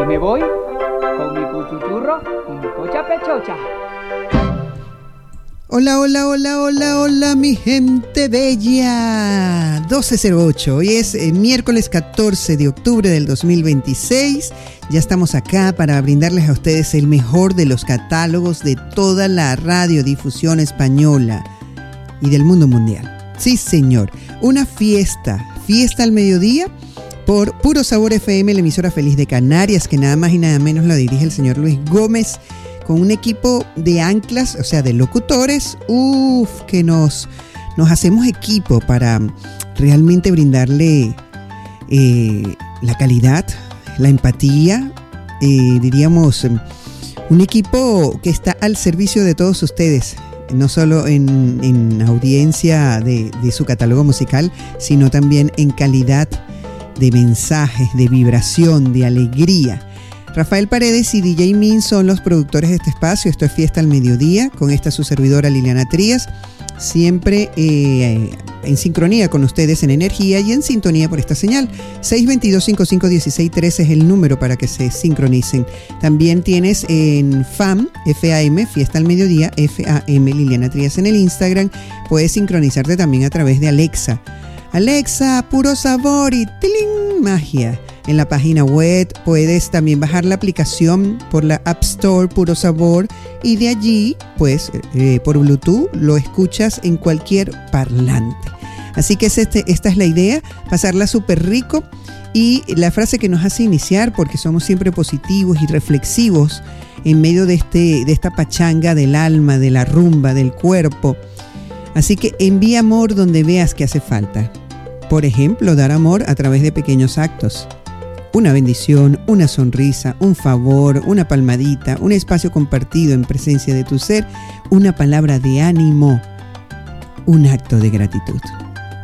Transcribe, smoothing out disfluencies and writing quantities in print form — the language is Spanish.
Yo me voy con mi cuchuchurro y mi cocha pechocha. Hola, hola, hola, hola, hola, mi gente bella. 12:08, hoy es miércoles 14 de octubre del 2026. Ya estamos acá para brindarles a ustedes el mejor de los catálogos de toda la radiodifusión española y del mundo mundial. Sí, señor, una fiesta al mediodía por Puro Sabor FM, la emisora feliz de Canarias, que nada más y nada menos la dirige el señor Luis Gómez, con un equipo de anclas, o sea, de locutores, que nos hacemos equipo para realmente brindarle la calidad, la empatía, diríamos, un equipo que está al servicio de todos ustedes, no solo en audiencia de su catálogo musical, sino también en calidad de mensajes, de vibración, de alegría. Rafael Paredes y DJ Min son los productores de este espacio. Esto es Fiesta al Mediodía, con esta su servidora Liliana Trías, siempre en sincronía con ustedes en energía y en sintonía por esta señal. 622-5516-13 es el número para que se sincronicen. También tienes en FAM, FAM, Fiesta al Mediodía, FAM Liliana Trías en el Instagram. Puedes sincronizarte también a través de Alexa. Alexa, Puro Sabor y ¡tiling! Magia. En la página web puedes también bajar la aplicación por la App Store Puro Sabor y de allí, pues, por Bluetooth lo escuchas en cualquier parlante. Así que esta es la idea, pasarla súper rico. Y la frase que nos hace iniciar, porque somos siempre positivos y reflexivos en medio de esta pachanga del alma, de la rumba, del cuerpo. Así que envía amor donde veas que hace falta. Por ejemplo, dar amor a través de pequeños actos. Una bendición, una sonrisa, un favor, una palmadita, un espacio compartido en presencia de tu ser, una palabra de ánimo, un acto de gratitud.